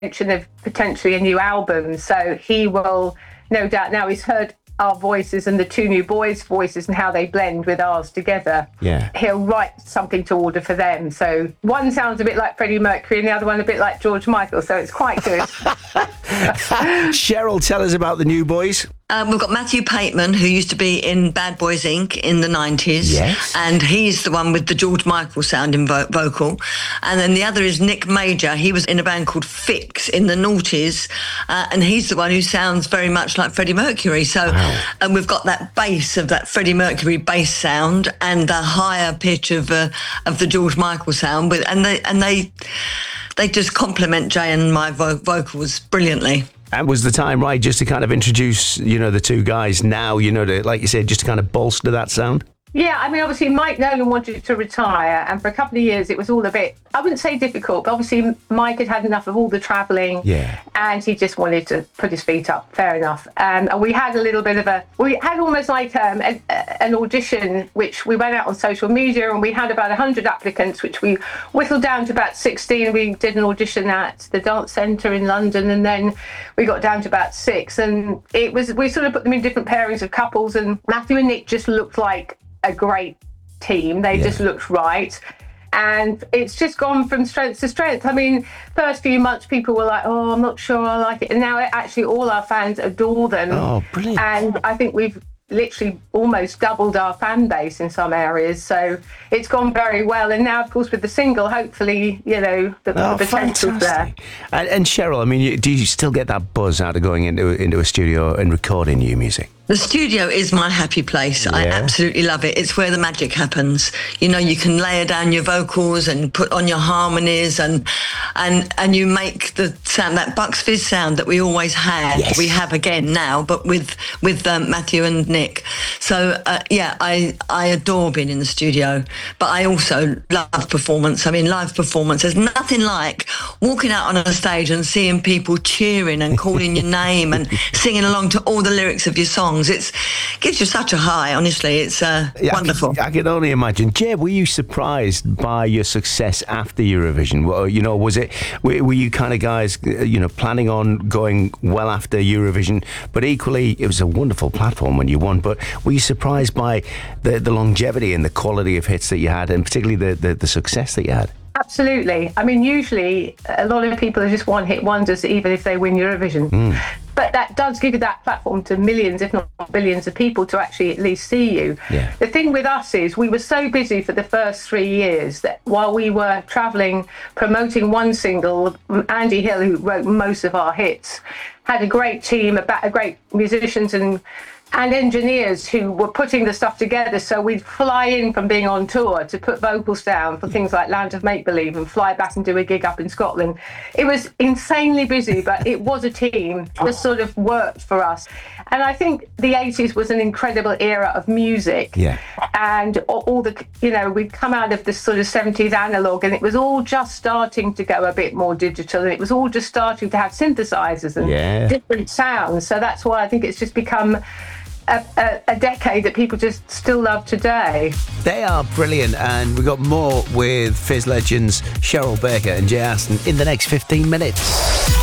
mention of potentially a new album. So he will, no doubt, now he's heard our voices and the two new boys' voices and how they blend with ours together. Yeah. He'll write something to order for them. So one sounds a bit like Freddie Mercury and the other one a bit like George Michael. So it's quite good. Cheryl, tell us about the new boys. We've got Matthew Pateman, who used to be in Bad Boys Inc. in the 90s. Yes. And he's the one with the George Michael sounding vocal. And then the other is Nick Major. He was in a band called Fix in the noughties. And he's the one who sounds very much like Freddie Mercury. So, and we've got that bass of that Freddie Mercury bass sound and the higher pitch of the George Michael sound. And they just complement Jay and my vocals brilliantly. And was the time right just to kind of introduce, the two guys now, to, like you said, just to kind of bolster that sound? Yeah, I mean, obviously, Mike Nolan wanted to retire, and for a couple of years, it was all a bit, I wouldn't say difficult, but obviously, Mike had had enough of all the travelling, and he just wanted to put his feet up, fair enough. And we had a little bit of we had almost like an audition, which we went out on social media, and we had about 100 applicants, which we whittled down to about 16. We did an audition at the Dance Centre in London, and then we got down to about 6, and we sort of put them in different pairings of couples, and Matthew and Nick just looked like a great team. They just looked right, and it's just gone from strength to strength. I mean, first few months people were like, oh, I'm not sure I like it, and now actually all our fans adore them. Oh, brilliant. And I think we've literally almost doubled our fan base in some areas, so it's gone very well. And now, of course, with the single, hopefully, the potential's there. And Cheryl, I mean, do you still get that buzz out of going into a studio and recording new music? The studio is my happy place. I absolutely love it. It's where the magic happens. You can layer down your vocals and put on your harmonies and you make the sound, that Bucks Fizz sound that we always had. Yes. We have again now, but with Matthew and Nick. So, I adore being in the studio, but I also love performance. I mean, live performance. There's nothing like walking out on a stage and seeing people cheering and calling your name and singing along to all the lyrics of your songs. It gives you such a high, honestly. It's wonderful. I can only imagine. Jay, were you surprised by your success after Eurovision? Were you kind of guys, planning on going well after Eurovision? But equally, it was a wonderful platform when you won. But were you surprised by the longevity and the quality of hits that you had, and particularly the success that you had? Absolutely. I mean, usually a lot of people are just one-hit wonders, even if they win Eurovision. But that does give you that platform to millions, if not billions of people to actually at least see you. Yeah. The thing with us is we were so busy for the first 3 years that while we were travelling, promoting one single, Andy Hill, who wrote most of our hits, had a great team, a great musicians and engineers who were putting the stuff together. So we'd fly in from being on tour to put vocals down for things like Land of Make Believe and fly back and do a gig up in Scotland. It was insanely busy, but it was a team that sort of worked for us. And I think the 80s was an incredible era of music. Yeah. And all the, we'd come out of this sort of 70s analog, and it was all just starting to go a bit more digital, and it was all just starting to have synthesizers and different sounds. So that's why I think it's just become a decade that people just still love today. They are brilliant, and we've got more with Fizz legends Cheryl Baker and Jay Aston in the next 15 minutes.